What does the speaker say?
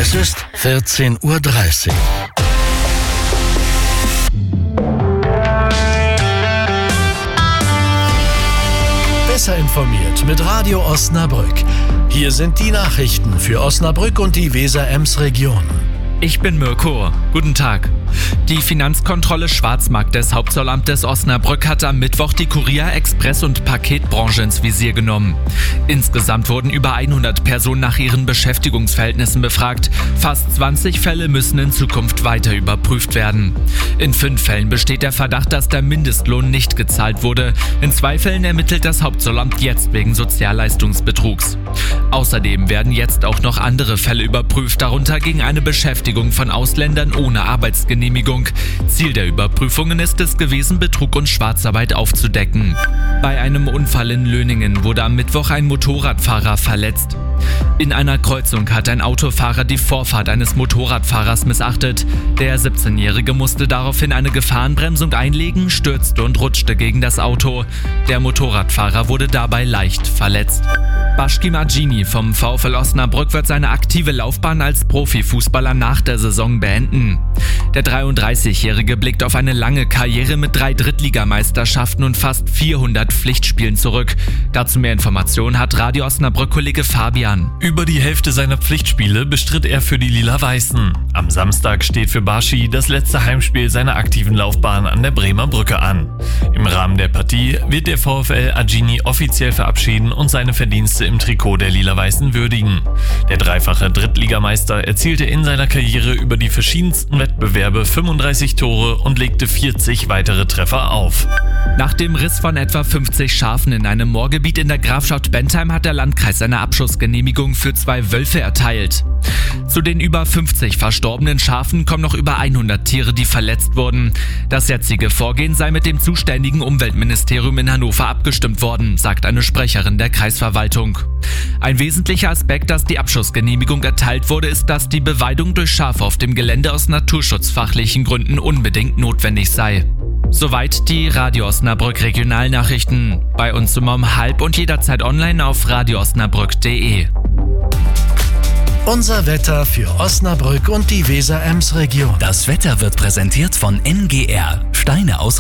Es ist 14:30 Uhr. Besser informiert mit Radio Osnabrück. Hier sind die Nachrichten für Osnabrück und die Weser-Ems-Region. Ich bin Mirko. Guten Tag. Die Finanzkontrolle Schwarzmarkt des Hauptzollamtes Osnabrück hat am Mittwoch die Kurier-, Express- und Paketbranche ins Visier genommen. Insgesamt wurden über 100 Personen nach ihren Beschäftigungsverhältnissen befragt. Fast 20 Fälle müssen in Zukunft weiter überprüft werden. In 5 Fällen besteht der Verdacht, dass der Mindestlohn nicht gezahlt wurde. In 2 Fällen ermittelt das Hauptzollamt jetzt wegen Sozialleistungsbetrugs. Außerdem werden jetzt auch noch andere Fälle überprüft, darunter gegen eine Beschäftigung von Ausländern ohne Arbeitsgenehmigung. Ziel der Überprüfungen ist es gewesen, Betrug und Schwarzarbeit aufzudecken. Bei einem Unfall in Löningen wurde am Mittwoch ein Motorradfahrer verletzt. In einer Kreuzung hat ein Autofahrer die Vorfahrt eines Motorradfahrers missachtet. Der 17-Jährige musste daraufhin eine Gefahrenbremsung einlegen, stürzte und rutschte gegen das Auto. Der Motorradfahrer wurde dabei leicht verletzt. Başkim Acini vom VfL Osnabrück wird seine aktive Laufbahn als Profifußballer nach der Saison beenden. Der 33-Jährige blickt auf eine lange Karriere mit 3 Drittligameisterschaften und fast 400 Pflichtspielen zurück. Dazu mehr Informationen hat Radio Osnabrück-Kollege Fabian. Über die Hälfte seiner Pflichtspiele bestritt er für die Lila-Weißen. Am Samstag steht für Baschi das letzte Heimspiel seiner aktiven Laufbahn an der Bremer Brücke an. Im Rahmen der Partie wird der VfL Acini offiziell verabschieden und seine Verdienste im Trikot der Lila-Weißen würdigen. Der dreifache Drittligameister erzielte in seiner Karriere über die verschiedensten Wettbewerbe 35 Tore und legte 40 weitere Treffer auf. Nach dem Riss von etwa 50 Schafen in einem Moorgebiet in der Grafschaft Bentheim hat der Landkreis eine Abschussgenehmigung für 2 Wölfe erteilt. Zu den über 50 verstorbenen Schafen kommen noch über 100 Tiere, die verletzt wurden. Das jetzige Vorgehen sei mit dem zuständigen Umweltministerium in Hannover abgestimmt worden, sagt eine Sprecherin der Kreisverwaltung. Ein wesentlicher Aspekt, dass die Abschussgenehmigung erteilt wurde, ist, dass die Beweidung durch Schafe auf dem Gelände aus naturschutzfachlichen Gründen unbedingt notwendig sei. Soweit die Radio Osnabrück Regionalnachrichten. Bei uns um 12:30 und jederzeit online auf radioosnabrück.de. Unser Wetter für Osnabrück und die Weser-Ems-Region. Das Wetter wird präsentiert von NGR. Steine aus